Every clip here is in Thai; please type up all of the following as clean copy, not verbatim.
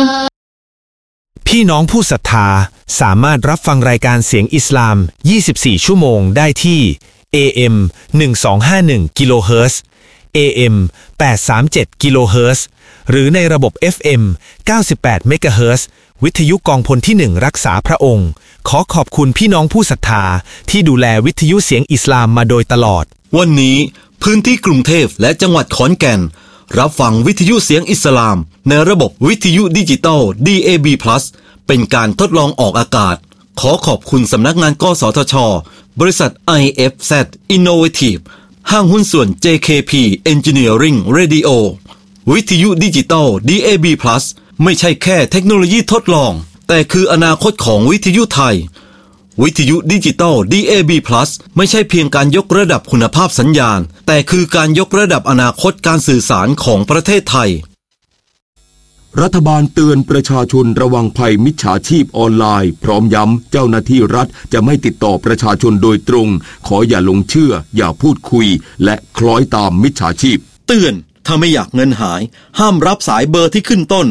พี่น้องผู้ศรัทธาสามารถรับฟังรายการเสียงอิสลาม24ชั่วโมงได้ที่ AM 1251กิโลเฮิรตซ์ AM 837กิโลเฮิรตซ์หรือในระบบ FM 98เมกะเฮิรตซ์วิทยุกองพลที่1รักษาพระองค์ขอขอบคุณพี่น้องผู้ศรัทธาที่ดูแลวิทยุเสียงอิสลามมาโดยตลอดวันนี้พื้นที่กรุงเทพและจังหวัดขอนแก่นรับฟังวิทยุเสียงอิสลามในระบบวิทยุดิจิตอล DAB+ เป็นการทดลองออกอากาศขอขอบคุณสำนักงานกสทช.บริษัท IFZ Innovative ห้างหุ้นส่วน JKP Engineering Radio วิทยุดิจิตอล DAB+ ไม่ใช่แค่เทคโนโลยีทดลองแต่คืออนาคตของวิทยุไทยวิทยุดิจิตอล DAB+ ไม่ใช่เพียงการยกระดับคุณภาพสัญญาณแต่คือการยกระดับอนาคตการสื่อสารของประเทศไทยรัฐบาลเตือนประชาชนระวังภัยมิจฉาชีพออนไลน์พร้อมย้ำเจ้าหน้าที่รัฐจะไม่ติดต่อประชาชนโดยตรงขออย่าหลงเชื่ออย่าพูดคุยและคล้อยตามมิจฉาชีพเตือนถ้าไม่อยากเงินหายห้ามรับสายเบอร์ที่ขึ้นต้น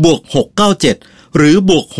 +697หรือ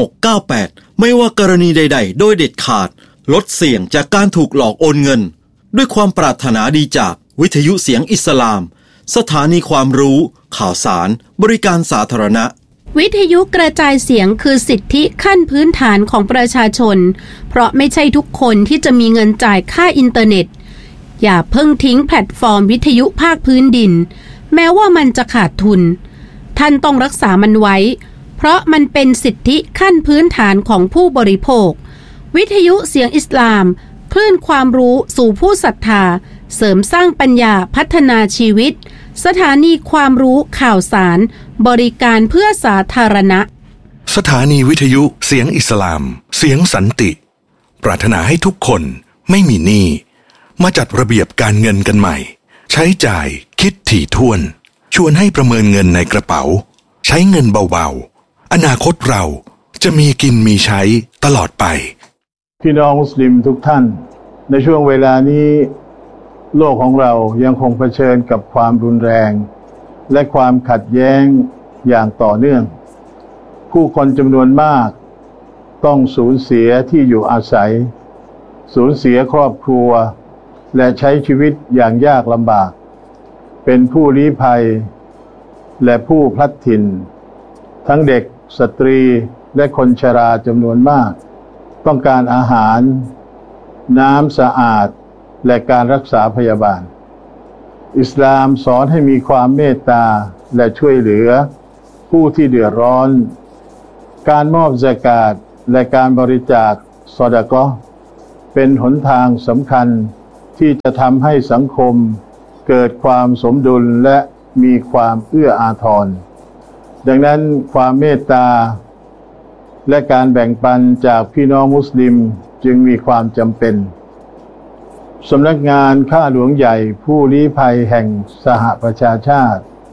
+698ไม่ว่ากรณีใดๆโดยเด็ดขาดลดเสี่ยงจากการถูกหลอกโอนเงินด้วยความปรารถนาดีจากวิทยุเสียงอิสลามสถานีความรู้ข่าวสารบริการสาธารณะวิทยุกระจายเสียงคือสิทธิขั้นพื้นฐานของประชาชนเพราะไม่ใช่ทุกคนที่จะมีเงินจ่ายค่าอินเทอร์เน็ตอย่าเพิ่งทิ้งแพลตฟอร์มวิทยุภาคพื้นดินแม้ว่ามันจะขาดทุนท่านต้องรักษามันไว้เพราะมันเป็นสิทธิขั้นพื้นฐานของผู้บริโภควิทยุเสียงอิสลามคลื่นความรู้สู่ผู้ศรัทธาเสริมสร้างปัญญาพัฒนาชีวิตสถานีความรู้ข่าวสารบริการเพื่อสาธารณะสถานีวิทยุเสียงอิสลามเสียงสันติปรารถนาให้ทุกคนไม่มีหนี้มาจัดระเบียบการเงินกันใหม่ใช้จ่ายคิดถี่ถ้วนชวนให้ประเมินเงินในกระเป๋าใช้เงินเบาๆอนาคตเราจะมีกินมีใช้ตลอดไปพี่น้องมุสลิมทุกท่านในช่วงเวลานี้โลกของเรายังคงเผชิญกับความรุนแรงและความขัดแย้งอย่างต่อเนื่องผู้คนจำนวนมากต้องสูญเสียที่อยู่อาศัยสูญเสียครอบครัวและใช้ชีวิตอย่างยากลำบากเป็นผู้ลี้ภัยและผู้พลัดถิ่นทั้งเด็กสตรีและคนชราจำนวนมากต้องการอาหารน้ำสะอาดและการรักษาพยาบาลอิสลามสอนให้มีความเมตตาและช่วยเหลือผู้ที่เดือดร้อนการมอบซะกาตและการบริจาคซอดะกอฮ์เป็นหนทางสำคัญที่จะทำให้สังคมเกิดความสมดุลและมีความเอื้ออาทรดังนั้นความเมตตาและการแบ่งปันจากพี่น้องมุสลิมจึงมีความจำเป็นสำนักงานข้าหลวงใหญ่ผู้ลี้ภัยแห่งสหประชาชาติ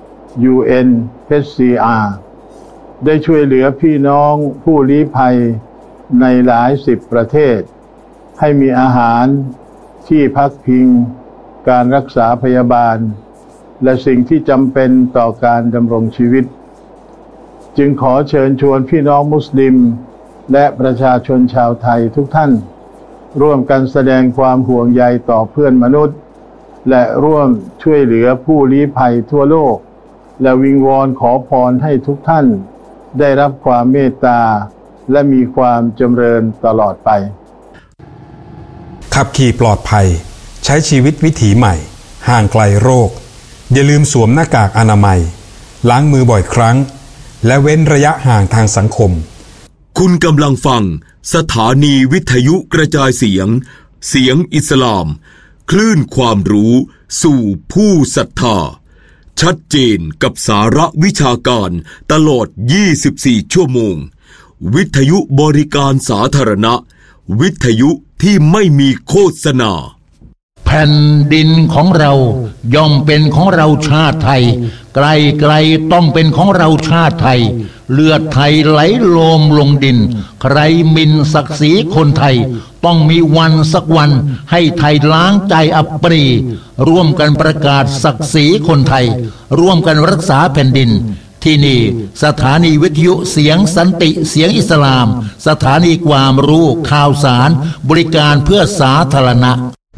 UNHCR ได้ช่วยเหลือพี่น้องผู้ลี้ภัยในหลาย10ประเทศให้มีอาหารที่พักพิงการรักษาพยาบาลและสิ่งที่จำเป็นต่อการดำรงชีวิตจึงขอเชิญชวนพี่น้องมุสลิมและประชาชนชาวไทยทุกท่านร่วมกันแสดงความห่วงใยต่อเพื่อนมนุษย์และร่วมช่วยเหลือผู้ลี้ภัยทั่วโลกและวิงวอนขอพรให้ทุกท่านได้รับความเมตตาและมีความจำเริญตลอดไปขับขี่ปลอดภัยใช้ชีวิตวิถีใหม่ห่างไกลโรคอย่าลืมสวมหน้ากากอนามัยล้างมือบ่อยครั้งและเว้นระยะห่างทางสังคมคุณกำลังฟังสถานีวิทยุกระจายเสียงเสียงอิสลามคลื่นความรู้สู่ผู้ศรัทธาชัดเจนกับสาระวิชาการตลอด24ชั่วโมงวิทยุบริการสาธารณะวิทยุที่ไม่มีโฆษณาแผ่นดินของเราย่อมเป็นของเราชาติไทยไกลๆต้องเป็นของเราชาติไทยเลือดไทยไหลโลมลงดินใครหมิ่นศักดิ์ศรีคนไทยต้องมีวันสักวันให้ไทยล้างใจอับปรีร่วมกันประกาศศักดิ์ศรีคนไทยร่วมกันรักษาแผ่นดินที่นี่สถานีวิทยุเสียงสันติเสียงอิสลามสถานีความรู้ข่าวสารบริการเพื่อสาธารณะ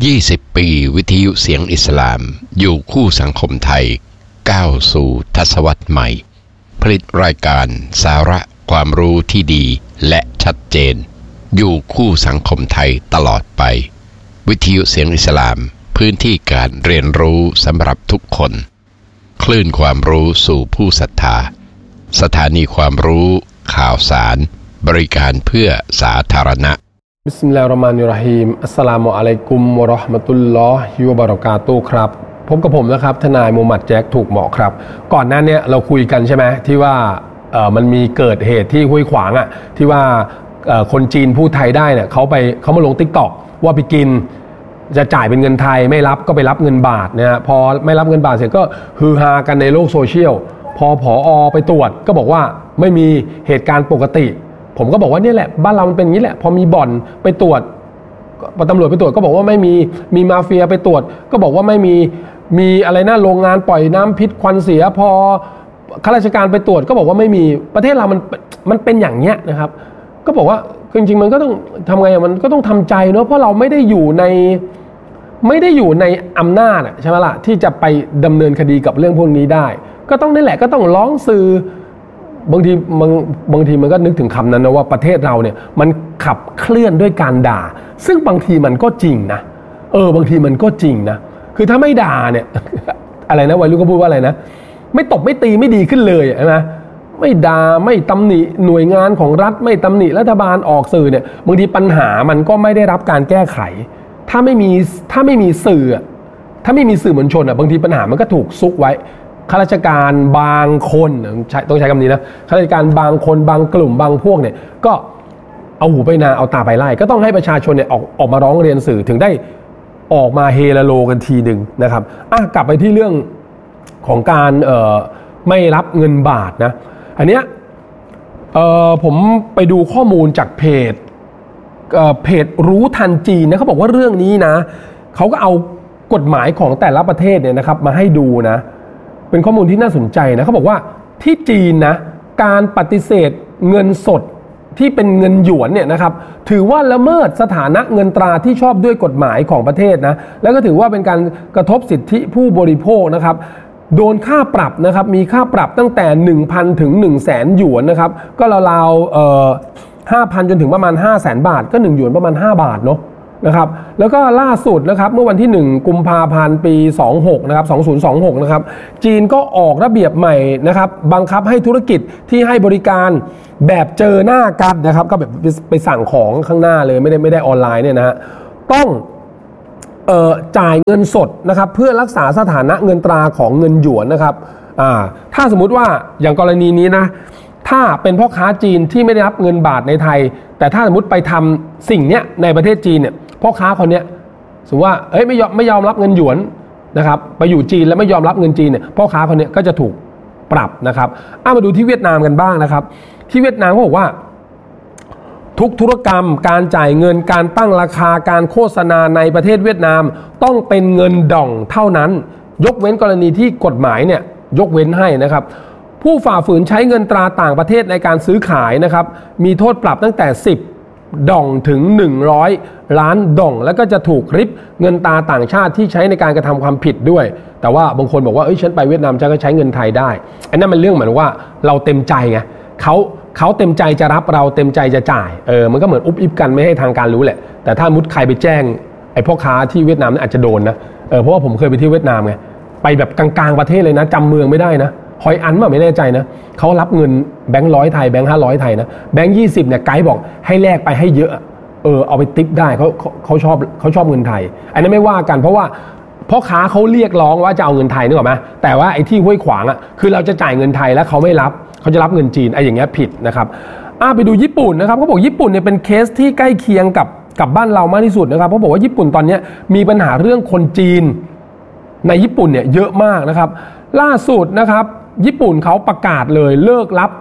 20 ปีวิทยุเสียงอิสลามอยู่คู่สังคมไทยก้าวสู่ทศวรรษใหม่ผลิตรายการสาระความรู้ที่ดีและชัดเจนอยู่คู่สังคมไทยตลอดไปวิทยุเสียงอิสลามพื้นที่การเรียนรู้สำหรับทุกคนคลื่นความรู้สู่ผู้ศรัทธาสถานีความรู้ข่าวสารบริการเพื่อสาธารณะบิสมิลลาฮิรเราะห์มานิรเราะฮีมอัสสลามุอะลัยกุมวะเราะห์มะตุลลอฮิวะบะเราะกาตุฮ์ครับพบกับผมนะครับทนายมูฮัมหมัดแจ็คถูกเหมาะครับก่อนหน้านี้เราคุยกันใช่ไหมที่ว่ามันมีเกิดเหตุที่ห้วยขวางอ่ะที่ว่าคนจีนพูดไทยได้เนี่ยเขามาลง TikTok ว่าไปกินจะจ่ายเป็นเงินไทยไม่รับก็ไปรับเงินบาทนะฮะพอไม่รับเงินบาทเสร็จก็ฮือฮากันในโลกโซเชียลพอผอ.ไปตรวจก็บอกว่าไม่มีเหตุการณ์ปกติผมก็บอกว่านี่แหละบ้านเรามันเป็นอย่างนี้แหละพอมีบ่อนไปตรวจตำรวจไปตรวจก็บอกว่าไม่มีมาเฟียไปตรวจก็บอกว่าไม่มีอะไรนะโรงงานปล่อยน้ำพิษควันเสียพอข้าราชการไปตรวจก็บอกว่าไม่มีประเทศเรามันเป็นอย่างเนี้ยนะครับก็บอกว่าจริงๆมันก็ต้องทำไงมันก็ต้องทำใจเนาะเพราะเราไม่ได้อยู่ในอำนาจใช่ไหมล่ะที่จะไปดำเนินคดีกับเรื่องพวกนี้ได้ก็ต้องนี่แหละก็ต้องร้องสื่อบางทีมันก็นึกถึงคำนั้นนะว่าประเทศเราเนี่ยมันขับเคลื่อนด้วยการด่าซึ่งบางทีมันก็จริงนะบางทีมันก็จริงนะคือถ้าไม่ด่าเนี่ย อะไรนะวัยรุ่นก็พูดว่าอะไรนะไม่ตบไม่ตีไม่ดีขึ้นเลยใช่ไหมไม่ด่าไม่ตำหนิหน่วยงานของรัฐไม่ตำหนิรัฐบาลออกสื่อเนี่ยบางทีปัญหามันก็ไม่ได้รับการแก้ไขถ้าไม่มีสื่อถ้าไม่มีสื่อมวลชนบางทีปัญหามันก็ถูกซุกไว้ข้าราชการบางคนต้องใช้คำนี้นะข้าราชการบางคนบางกลุ่มบางพวกเนี่ยก็เอาหูไปนาเอาตาไปไล่ก็ต้องให้ประชาชนเนี่ยออกมาร้องเรียนสื่อถึงได้ออกมาเฮลโลกันทีหนึ่งนะครับกลับไปที่เรื่องของการไม่รับเงินบาทนะอันเนี้ยผมไปดูข้อมูลจากเพจรู้ทันจีนนะเขาบอกว่าเรื่องนี้นะเขาก็เอากฎหมายของแต่ละประเทศเนี่ยนะครับมาให้ดูนะเป็นข้อมูลที่น่าสนใจนะเขาบอกว่าที่จีนนะการปฏิเสธเงินสดที่เป็นเงินหยวนเนี่ยนะครับถือว่าละเมิดสถานะเงินตราที่ชอบด้วยกฎหมายของประเทศนะแล้วก็ถือว่าเป็นการกระทบสิทธิผู้บริโภคนะครับโดนค่าปรับนะครับมีค่าปรับตั้งแต่ 1,000 ถึง 100,000 หยวนนะครับก็ราวๆ5,000 จนถึงประมาณ 500,000 บาทก็1หยวนประมาณ5บาทเนาะนะครับแล้วก็ล่าสุดนะครับเมื่อวันที่1กุมภาพันธ์ปี26นะครับ2026นะครับจีนก็ออกระเบียบใหม่นะครับบังคับให้ธุรกิจที่ให้บริการแบบเจอหน้ากันนะครับก็แบบไปสั่งของข้างหน้าเลยไม่ได้ออนไลน์เนี่ยนะฮะต้องจ่ายเงินสดนะครับเพื่อรักษาสถานะเงินตราของเงินหยวนนะครับถ้าสมมุติว่าอย่างกรณีนี้นะถ้าเป็นพ่อค้าจีนที่ไม่ได้รับเงินบาทในไทยแต่ถ้าสมมติไปทำสิ่งเนี้ยในประเทศจีนเนี่ยพ่อค้าคนเนี้ยสมมติว่าไม่ยอมรับเงินหยวนนะครับไปอยู่จีนแล้วไม่ยอมรับเงินจีนเนี่ยพ่อค้าคนเนี้ยก็จะถูกปรับนะครับมาดูที่เวียดนามกันบ้างนะครับที่เวียดนามเขาบอกว่าทุกธุรกรรมการจ่ายเงินการตั้งราคาการโฆษณาในประเทศเวียดนามต้องเป็นเงินดองเท่านั้นยกเว้นกรณีที่กฎหมายเนี่ยยกเว้นให้นะครับผู้ฝ่าฝืนใช้เงินตราต่างประเทศในการซื้อขายนะครับมีโทษปรับตั้งแต่10ดองถึง100ล้านดองแล้วก็จะถูกริบเงินตราต่างชาติที่ใช้ในการกระทำความผิดด้วยแต่ว่าบางคนบอกว่าฉันไปเวียดนามฉันก็ใช้เงินไทยได้อันนั้นมันเรื่องเหมือนว่าเราเต็มใจไงเขาเต็มใจจะรับเราเต็มใจจะจ่ายมันก็เหมือนอุบอิบกันไม่ให้ทางการรู้แหละแต่ถ้ามุดใครไปแจ้งไอ้พ่อค้าที่เวียดนามนี่อาจจะโดนนะเพราะว่าผมเคยไปที่เวียดนามไงไปแบบกลางๆประเทศเลยนะจำเมืองไม่ได้นะฮอยอันไม่แน่ใจนะเขารับเงินแบงค์100ไทยแบงค์500ไทยนะแบงค์20เนี่ยไกด์บอกให้แลกไปให้เยอะเอาไปติ๊ปได้เขาชอบเงินไทยอันนั้นไม่ว่ากันเพราะว่าพ่อค้าเขาเรียกร้องว่าจะเอาเงินไทยนึกออกไหมแต่ว่าไอ้ที่ห้วยขวางคือเราจะจ่ายเงินไทยแล้วเขาไม่รับเขาจะรับเงินจีนอย่างเงี้ยผิดนะครับไปดูญี่ปุ่นนะครับเขาบอกญี่ปุ่นเนี่ยเป็นเคสที่ใกล้เคียงกับบ้านเรามากที่สุดนะครับเขาบอกว่าญี่ปุ่นตอนนี้มีปัญหาเรื่องคนจีนในญี่ปุ่นเนี่ยเยอะมากนะครับล่าสุดนะครับญี่ปุ่นเขาประกาศเลยเลิกรับ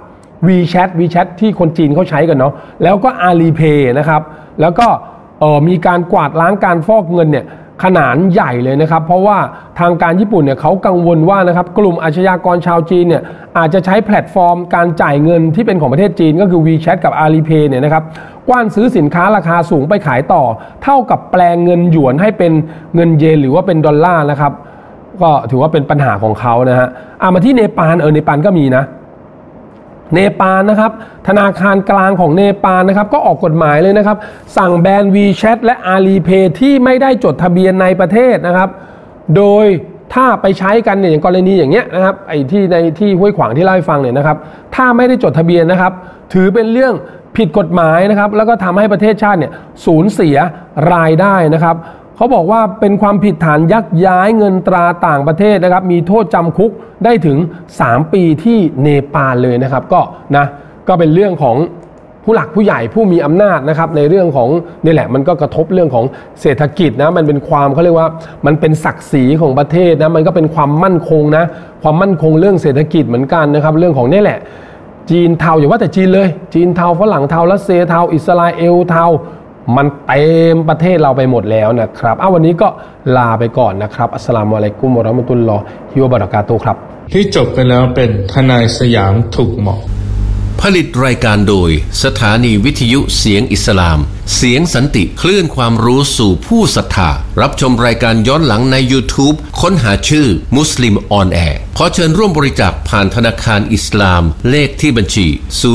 WeChat ที่คนจีนเขาใช้กันเนาะแล้วก็ Alipay นะครับแล้วก็มีการกวาดล้างการฟอกเงินเนี่ยขนาดใหญ่เลยนะครับเพราะว่าทางการญี่ปุ่นเนี่ยเขากังวลว่านะครับกลุ่มอาชญากรชาวจีนเนี่ยอาจจะใช้แพลตฟอร์มการจ่ายเงินที่เป็นของประเทศจีนก็คือ WeChat กับ Alipay เนี่ยนะครับกว้านซื้อสินค้าราคาสูงไปขายต่อเท่ากับแปลงเงินหยวนให้เป็นเงินเยนหรือว่าเป็นดอลลาร์นะครับก็ถือว่าเป็นปัญหาของเขานะฮะมาที่เนปาลเนปาลก็มีนะเนปาลนะครับธนาคารกลางของเนปาลนะครับก็ออกกฎหมายเลยนะครับสั่งแบน WeChat และ Alipay ที่ไม่ได้จดทะเบียนในประเทศนะครับโดยถ้าไปใช้กันเนี่ยอย่างกรณีอย่างเงี้ยนะครับไอ้ที่ในที่ห้วยขวางที่เล่าให้ฟังเนี่ยนะครับถ้าไม่ได้จดทะเบียนนะครับถือเป็นเรื่องผิดกฎหมายนะครับแล้วก็ทำให้ประเทศชาติเนี่ยสูญเสียรายได้นะครับเขาบอกว่าเป็นความผิดฐานยักย้ายเงินตราต่างประเทศนะครับมีโทษจำคุกได้ถึง3 ปีที่เนปาลเลยนะครับก็เป็นเรื่องของผู้หลักผู้ใหญ่ผู้มีอำนาจนะครับในเรื่องของนี่แหละมันก็กระทบเรื่องของเศรษฐกิจนะมันเป็นความเขาเรียกว่ามันเป็นศักดิ์ศรีของประเทศนะมันก็เป็นความมั่นคงนะความมั่นคงเรื่องเศรษฐกิจเหมือนกันนะครับเรื่องของนี่แหละจีนเทาอย่าว่าแต่จีนเลยจีนเทาฝรั่งเทารัสเซียเทาอิสราเอลเทามันเต็มประเทศเราไปหมดแล้วนะครับวันนี้ก็ลาไปก่อนนะครับอัสสลามุอะลัยกุมวะเราะห์มะตุลลอฮิวะบะเราะกาตุฮ์ครับที่จบไปแล้วเป็นทนายสยามถูกเหมาะผลิตรายการโดยสถานีวิทยุเสียงอิสลามเสียงสันติคลื่นความรู้สู่ผู้ศรัทธารับชมรายการย้อนหลังใน YouTube ค้นหาชื่อมุสลิมออนแอร์ขอเชิญร่วมบริจาคผ่านธนาคารอิสลามเลขที่บัญชี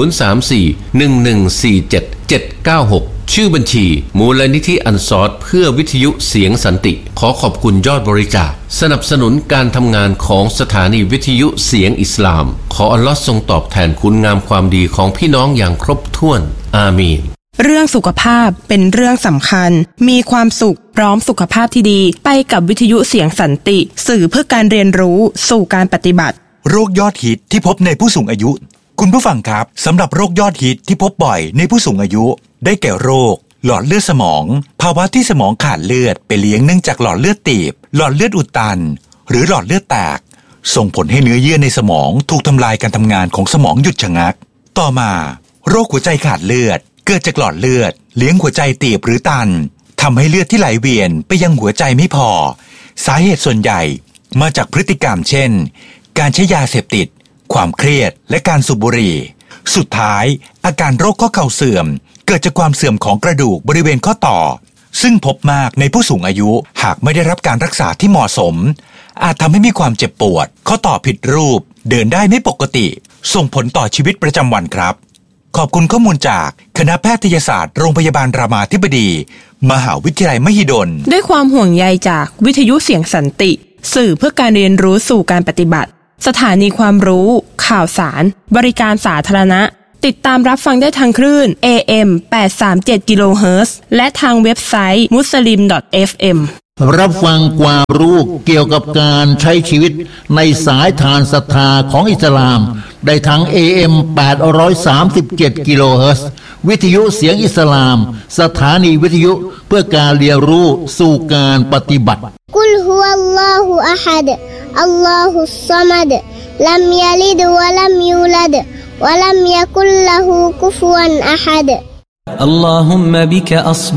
034-1147-796ชื่อบัญชีมูลนิธิอันซอรเพื่อวิทยุเสียงสันติขอขอบคุณยอดบริจาคสนับสนุนการทำงานของสถานีวิทยุเสียงอิสลามขออัลลอฮ์ทรงตอบแทนคุณงามความดีของพี่น้องอย่างครบถ้วนอามีนเรื่องสุขภาพเป็นเรื่องสำคัญมีความสุขพร้อมสุขภาพที่ดีไปกับวิทยุเสียงสันติสื่อเพื่อการเรียนรู้สู่การปฏิบัติโรคยอดฮิตที่พบในผู้สูงอายุคุณผู้ฟังครับสำหรับโรคยอดฮิตที่พบบ่อยในผู้สูงอายุได้แก่โรคหลอดเลือดสมองภาวะที่สมองขาดเลือดไปเลี้ยงเนื่องจากหลอดเลือดตีบหลอดเลือดอุดตันหรือหลอดเลือดแตกส่งผลให้เนื้อเยื่อในสมองถูกทำลายการทำงานของสมองหยุดชะงักต่อมาโรคหัวใจขาดเลือดเกิดจากหลอดเลือดเลี้ยงหัวใจตีบหรือตันทำให้เลือดที่ไหลเวียนไปยังหัวใจไม่พอสาเหตุส่วนใหญ่มาจากพฤติกรรมเช่นการใช้ยาเสพติดความเครียดและการสูบบุหรี่สุดท้ายอาการโรคข้อเข่าเสื่อมเกิดจากความเสื่อมของกระดูกบริเวณข้อต่อซึ่งพบมากในผู้สูงอายุหากไม่ได้รับการรักษาที่เหมาะสมอาจทำให้มีความเจ็บปวดข้อต่อผิดรูปเดินได้ไม่ปกติส่งผลต่อชีวิตประจำวันครับขอบคุณข้อมูลจากคณะแพทยศาสตร์โรงพยาบาลรามาธิบดีมหาวิทยาลัยมหิดลด้วยความห่วงใยจากวิทยุเสียงสันติสื่อเพื่อการเรียนรู้สู่การปฏิบัติสถานีความรู้ข่าวสารบริการสาธารณะติดตามรับฟังได้ทางคลื่น AM 837 กิโลเฮิรตซ์และทางเว็บไซต์ muslim.fm รับฟังความรู้เกี่ยวกับการใช้ชีวิตในสายทานศรัทธาของอิสลามได้ทาง AM 837 กิโลเฮิรตซ์วิทยุเสียงอิสลามสถานีวิทยุเพื่อการเรียนรู้สู่การปฏิบัติกุลฮุวัลลอฮุอะฮัดอัลลอฮุศศอมัดลัมยะลิดวะลัมยูลัดولم يكن له كفوا أحد اللهم بك